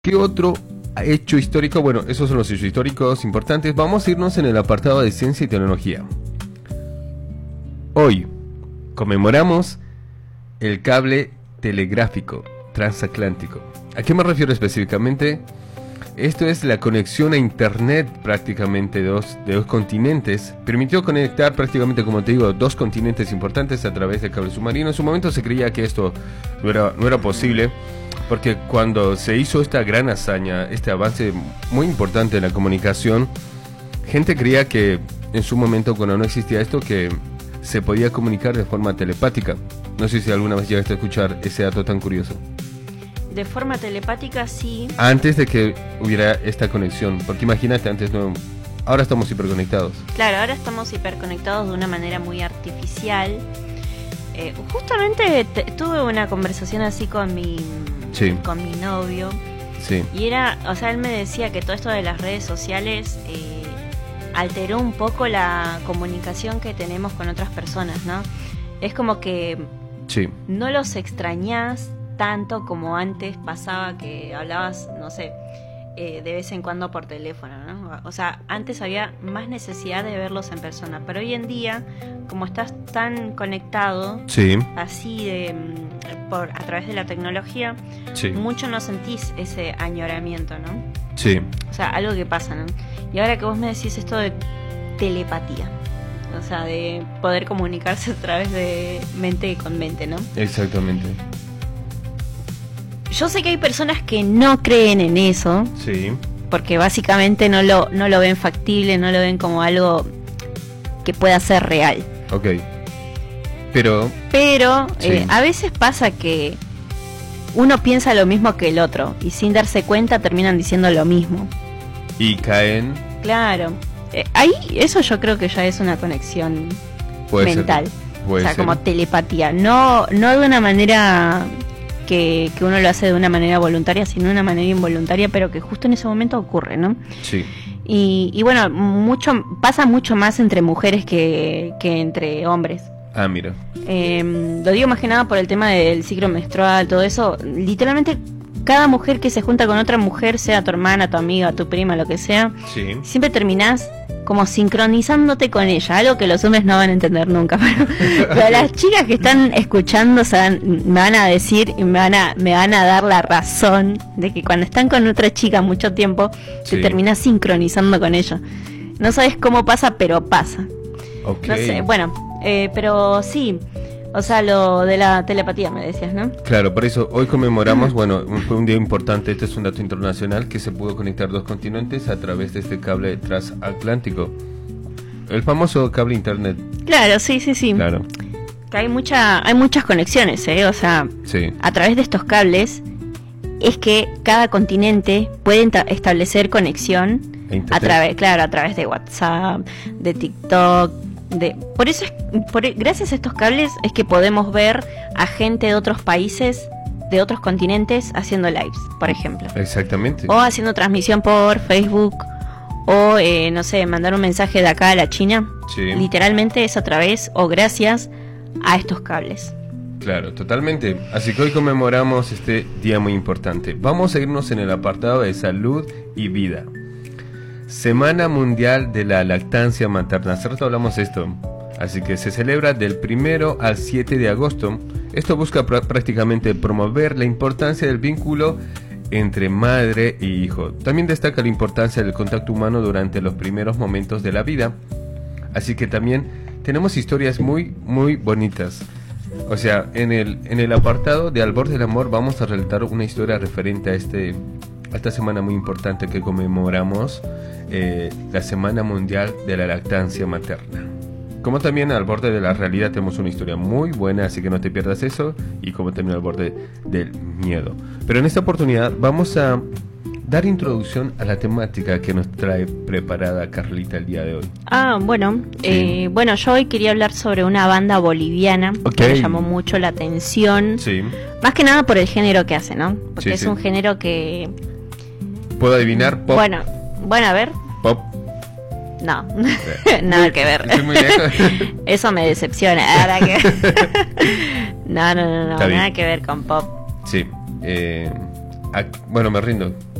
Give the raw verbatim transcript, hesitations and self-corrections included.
¿Qué otro hecho histórico? Bueno, esos son los hechos históricos importantes. Vamos a irnos en el apartado de ciencia y tecnología. Hoy conmemoramos el cable telegráfico transatlántico. ¿A qué me refiero específicamente? Esto es la conexión a internet prácticamente de dos, de dos continentes. Permitió conectar prácticamente, como te digo, dos continentes importantes a través del cable submarino. En su momento se creía que esto no era, no era posible, porque cuando se hizo esta gran hazaña, este avance muy importante en la comunicación, gente creía que en su momento, cuando no existía esto, que se podía comunicar de forma telepática. No sé si alguna vez llegaste a escuchar ese dato tan curioso. De forma telepática, sí. Antes de que hubiera esta conexión, porque imagínate, antes no... Ahora estamos hiperconectados. Claro, ahora estamos hiperconectados de una manera muy artificial. Eh, justamente te, tuve una conversación así con mi, sí. con mi novio. Sí. Y era, o sea, él me decía que todo esto de las redes sociales eh, alteró un poco la comunicación que tenemos con otras personas, ¿no? Es como que sí. no los extrañás tanto como antes pasaba, que hablabas, no sé, eh, de vez en cuando por teléfono, ¿no? O sea, antes había más necesidad de verlos en persona, pero hoy en día, como estás tan conectado, sí. así de por a través de la tecnología, sí. mucho no sentís ese añoramiento, ¿no? Sí. O sea, algo que pasa, ¿no? Y ahora que vos me decís esto de telepatía, o sea, de poder comunicarse a través de mente con mente, ¿no? Exactamente. Yo sé que hay personas que no creen en eso, sí. porque básicamente no lo, no lo ven factible, no lo ven como algo que pueda ser real. Ok. Pero... Pero sí. eh, a veces pasa que uno piensa lo mismo que el otro, y sin darse cuenta terminan diciendo lo mismo. Y caen... Claro. Eh, ahí, eso yo creo que ya es una conexión puede mental. Ser. Puede o sea, ser. como telepatía. No, no de una manera... Que, que uno lo hace de una manera voluntaria, sino de una manera involuntaria, pero que justo en ese momento ocurre, ¿no? Sí. Y, y bueno, mucho pasa mucho más entre mujeres que, que entre hombres. Ah, mira. Eh, lo digo más que nada por el tema del ciclo menstrual, todo eso. Literalmente, cada mujer que se junta con otra mujer, sea tu hermana, tu amiga, tu prima, lo que sea, sí. siempre terminás como sincronizándote con ella, algo que los hombres no van a entender nunca, pero, pero las chicas que están escuchando, o sea, me van a decir y me van a, me van a dar la razón de que cuando están con otra chica mucho tiempo, sí. te terminás sincronizando con ella. No sabes cómo pasa, pero pasa. Okay. No sé, bueno, eh, pero sí, o sea, lo de la telepatía me decías, ¿no? Claro, por eso hoy conmemoramos, bueno, fue un día importante, este es un dato internacional, que se pudo conectar dos continentes a través de este cable transatlántico. El famoso cable internet. Claro, sí, sí, sí. Claro. Que hay mucha, hay muchas conexiones, ¿eh? O sea, sí. a través de estos cables es que cada continente puede establecer conexión a través, claro, a través de WhatsApp, de TikTok. De, por eso es, por, gracias a estos cables es que podemos ver a gente de otros países, de otros continentes, haciendo lives, por ejemplo. Exactamente. O haciendo transmisión por Facebook, o eh, no sé, mandar un mensaje de acá a la China. Sí. Literalmente es a través o gracias a estos cables. Claro, totalmente. Así que hoy conmemoramos este día muy importante. Vamos a irnos en el apartado de salud y vida. Semana Mundial de la Lactancia Materna. Hace rato hablamos de esto. Así que se celebra del primero al siete de agosto. Esto busca pr- prácticamente promover la importancia del vínculo entre madre e hijo. También destaca la importancia del contacto humano durante los primeros momentos de la vida. Así que también tenemos historias muy, muy bonitas. O sea, en el, en el apartado de Al Borde del Amor vamos a relatar una historia referente a este... a esta semana muy importante que conmemoramos, eh, la Semana Mundial de la Lactancia Materna. Como también Al Borde de la Realidad tenemos una historia muy buena, así que no te pierdas eso, y como también Al Borde del Miedo. Pero en esta oportunidad vamos a dar introducción a la temática que nos trae preparada Carlita el día de hoy. Ah, bueno, sí. eh, bueno, yo hoy quería hablar sobre una banda boliviana, okay. que me llamó mucho la atención, sí. más que nada por el género que hace, ¿no? Porque sí, es sí. un género que... ¿Puedo adivinar? Pop. Bueno, bueno, a ver. Pop. No, nada que ver. Estoy muy lejos. Eso me decepciona. Ahora que... no, no, no, no nada que ver con pop. Sí. Eh, bueno, me rindo.